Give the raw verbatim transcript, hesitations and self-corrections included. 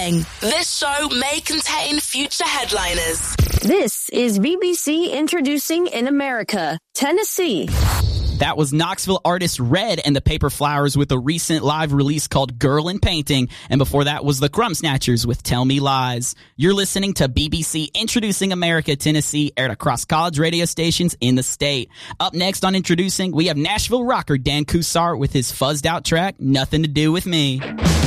Warning, this show may contain future headliners. This is B B C Introducing in America, Tennessee. That was Knoxville artist Red and the Paper Flowers with a recent live release called Girl in Painting. And before that was the Crumb Snatchers with Tell Me Lies. You're listening to B B C Introducing America, Tennessee, aired across college radio stations in the state. Up next on Introducing, we have Nashville rocker Dan Kusar with his fuzzed out track, Nothing to Do with Me.